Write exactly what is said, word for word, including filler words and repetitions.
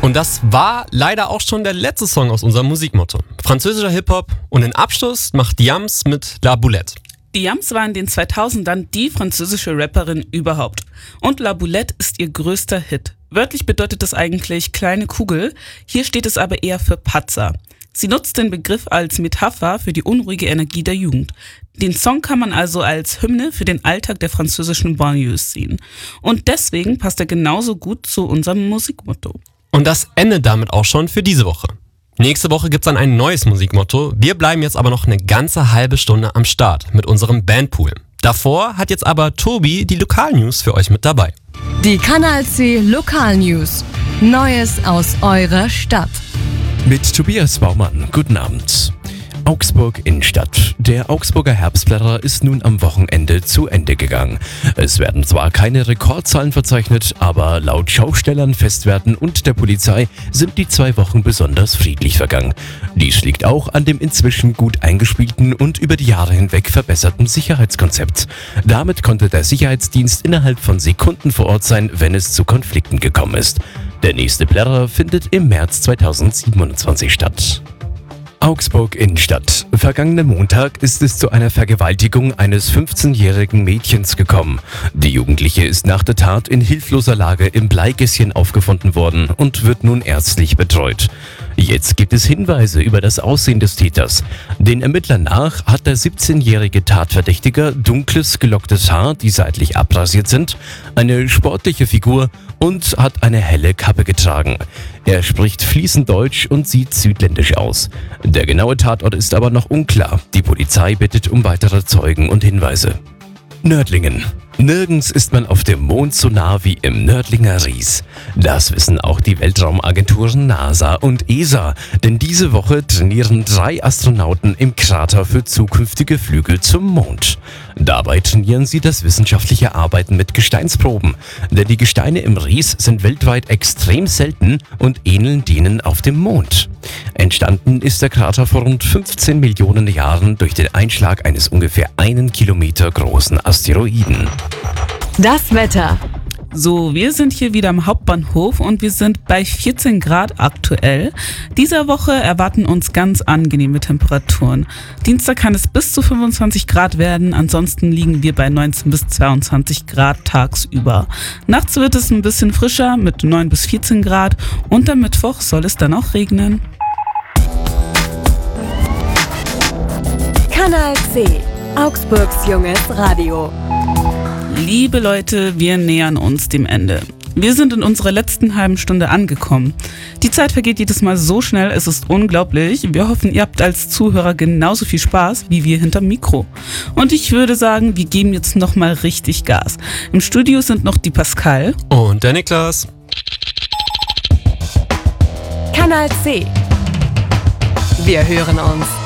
Und das war leider auch schon der letzte Song aus unserem Musikmotto. Französischer Hip-Hop und den Abschluss macht Diams mit La Boulette. Diams war in den zweitausendern die französische Rapperin überhaupt. Und La Boulette ist ihr größter Hit. Wörtlich bedeutet das eigentlich kleine Kugel, hier steht es aber eher für Patzer. Sie nutzt den Begriff als Metapher für die unruhige Energie der Jugend. Den Song kann man also als Hymne für den Alltag der französischen Banlieues sehen. Und deswegen passt er genauso gut zu unserem Musikmotto. Und das endet damit auch schon für diese Woche. Nächste Woche gibt's dann ein neues Musikmotto. Wir bleiben jetzt aber noch eine ganze halbe Stunde am Start mit unserem Bandpool. Davor hat jetzt aber Tobi die Lokalnews für euch mit dabei. Die Kanal C Lokalnews. Neues aus eurer Stadt. Mit Tobias Baumann. Guten Abend. Augsburg Innenstadt. Der Augsburger Herbstblätter ist nun am Wochenende zu Ende gegangen. Es werden zwar keine Rekordzahlen verzeichnet, aber laut Schaustellern, Festwerten und der Polizei sind die zwei Wochen besonders friedlich vergangen. Dies liegt auch an dem inzwischen gut eingespielten und über die Jahre hinweg verbesserten Sicherheitskonzept. Damit konnte der Sicherheitsdienst innerhalb von Sekunden vor Ort sein, wenn es zu Konflikten gekommen ist. Der nächste Blätter findet im März zweitausendsiebenundzwanzig statt. Augsburg Innenstadt. Vergangenen Montag ist es zu einer Vergewaltigung eines fünfzehnjährigen Mädchens gekommen. Die Jugendliche ist nach der Tat in hilfloser Lage im Bleigässchen aufgefunden worden und wird nun ärztlich betreut. Jetzt gibt es Hinweise über das Aussehen des Täters. Den Ermittlern nach hat der siebzehnjährige Tatverdächtiger dunkles, gelocktes Haar, die seitlich abrasiert sind, eine sportliche Figur und hat eine helle Kappe getragen. Er spricht fließend Deutsch und sieht südländisch aus. Der genaue Tatort ist aber noch unklar. Die Polizei bittet um weitere Zeugen und Hinweise. Nördlingen. Nirgends ist man auf dem Mond so nah wie im Nördlinger Ries. Das wissen auch die Weltraumagenturen NASA und E S A, denn diese Woche trainieren drei Astronauten im Krater für zukünftige Flüge zum Mond. Dabei trainieren sie das wissenschaftliche Arbeiten mit Gesteinsproben, denn die Gesteine im Ries sind weltweit extrem selten und ähneln denen auf dem Mond. Entstanden ist der Krater vor rund fünfzehn Millionen Jahren durch den Einschlag eines ungefähr einen Kilometer großen Asteroiden. Das Wetter. So, wir sind hier wieder am Hauptbahnhof und wir sind bei vierzehn Grad aktuell. Dieser Woche erwarten uns ganz angenehme Temperaturen. Dienstag kann es bis zu fünfundzwanzig Grad werden, ansonsten liegen wir bei neunzehn bis zweiundzwanzig Grad tagsüber. Nachts wird es ein bisschen frischer mit neun bis vierzehn Grad und am Mittwoch soll es dann auch regnen. Kanal C. Augsburgs junges Radio. Liebe Leute, wir nähern uns dem Ende. Wir sind in unserer letzten halben Stunde angekommen. Die Zeit vergeht jedes Mal so schnell, es ist unglaublich. Wir hoffen, ihr habt als Zuhörer genauso viel Spaß wie wir hinterm Mikro. Und ich würde sagen, wir geben jetzt nochmal richtig Gas. Im Studio sind noch die Pascal und der Niklas. Kanal C. Wir hören uns.